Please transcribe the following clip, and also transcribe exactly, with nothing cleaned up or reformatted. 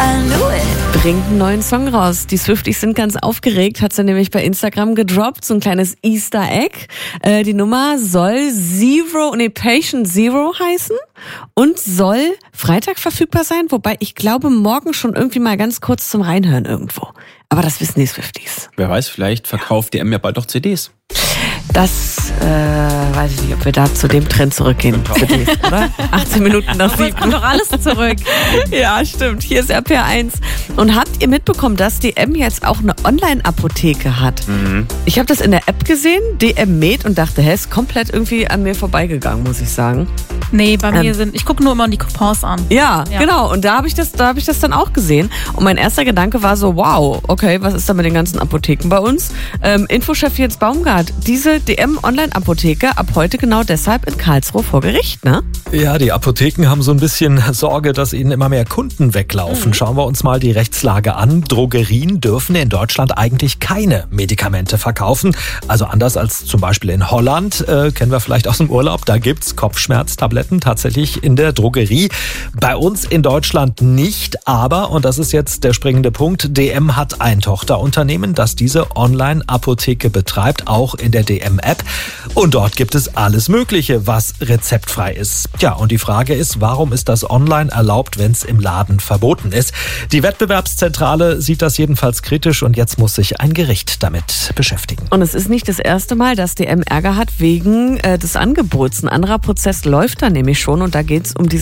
Bringt einen neuen Song raus. Die Swifties sind ganz aufgeregt, hat sie nämlich bei Instagram gedroppt, so ein kleines Easter Egg. Äh, die Nummer soll Zero, nee, Patient Zero heißen und soll Freitag verfügbar sein, wobei ich glaube morgen schon irgendwie mal ganz kurz zum Reinhören irgendwo. Aber das wissen die Swifties. Wer weiß, vielleicht verkauft D M ja bald auch C Ds. Das äh, weiß ich nicht, ob wir da zu dem Trend zurückgehen. C Ds, oder? achtzehn Minuten nach sieben. Kommt doch alles zurück. Ja, stimmt. Hier ist R P R eins. Und habt ihr mitbekommen, dass D M jetzt auch eine Online-Apotheke hat? Mhm. Ich habe das in der App gesehen, D M Med, und dachte, hä, ist komplett irgendwie an mir vorbeigegangen, muss ich sagen. Nee, bei mir Ähm, sind, ich gucke nur immer die Coupons an. Ja, Ja. genau. Und da habe ich das, da habe ich das dann auch gesehen. Und mein erster Gedanke war so, wow, okay, was ist da mit den ganzen Apotheken bei uns? Ähm, Infochef Jens Baumgart, diese D M-Online-Apotheke ab heute genau deshalb in Karlsruhe vor Gericht, ne? Ja, die Apotheken haben so ein bisschen Sorge, dass ihnen immer mehr Kunden weglaufen. Schauen wir uns mal die Rechtslage an. Drogerien dürfen in Deutschland eigentlich keine Medikamente verkaufen. Also anders als zum Beispiel in Holland, äh, kennen wir vielleicht aus dem Urlaub, da gibt's Kopfschmerztabletten tatsächlich in der Drogerie. Bei uns in Deutschland nicht, aber, und das ist jetzt der springende Punkt, D M hat ein Tochterunternehmen, das diese Online-Apotheke betreibt, auch in der D M-App. Und dort gibt es alles Mögliche, was rezeptfrei ist. Ja, und die Frage ist, warum ist das online erlaubt, wenn es im Laden verboten ist? Die Wettbewerbszentrale sieht das jedenfalls kritisch und jetzt muss sich ein Gericht damit beschäftigen. Und es ist nicht das erste Mal, dass D M Ärger hat wegen äh, des Angebots. Ein anderer Prozess läuft da nämlich schon und da geht es um diese